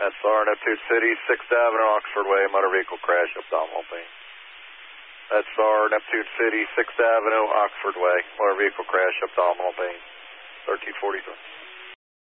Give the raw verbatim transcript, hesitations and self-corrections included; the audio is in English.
That's our Neptune City, sixth Avenue, Oxford Way, motor vehicle crash, abdominal pain. That's our Neptune City, sixth Avenue, Oxford Way, motor vehicle crash, abdominal pain, thirteen forty-three.